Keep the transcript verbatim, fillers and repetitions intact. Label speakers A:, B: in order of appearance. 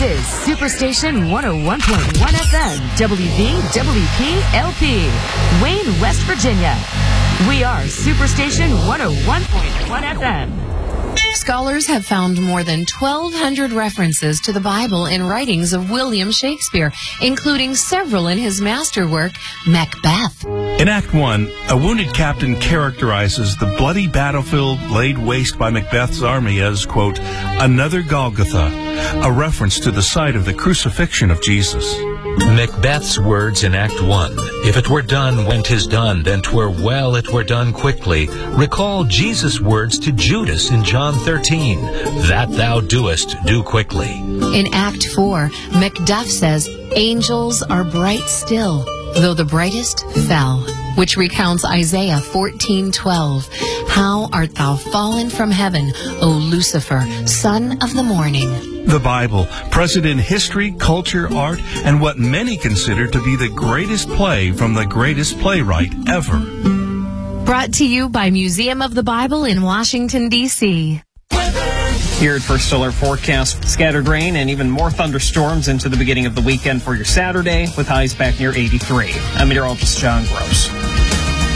A: is Superstation one oh one point one F M, W V W P L P, Wayne, West Virginia. We are Superstation one oh one point one F M.
B: Scholars have found more than twelve hundred references to the Bible in writings of William Shakespeare, including several in his masterwork, Macbeth.
C: In Act one, a wounded captain characterizes the bloody battlefield laid waste by Macbeth's army as, quote, another Golgotha, a reference to the site of the crucifixion of Jesus.
D: Macbeth's words in Act one, if it were done when 'tis done, then 'twere well it were done quickly, recall Jesus' words to Judas in John thirteen, that thou doest, do quickly.
B: In Act four, Macduff says, angels are bright still, though the brightest fell, which recounts Isaiah fourteen twelve. How art thou fallen from heaven, O Lucifer, son of the morning.
C: The Bible, present in history, culture, art, and what many consider to be the greatest play from the greatest playwright ever.
B: Brought to you by Museum of the Bible in Washington, D C
E: Here at First Alert Forecast, scattered rain and even more thunderstorms into the beginning of the weekend for your Saturday, with highs back near eighty-three. I'm meteorologist John Gross.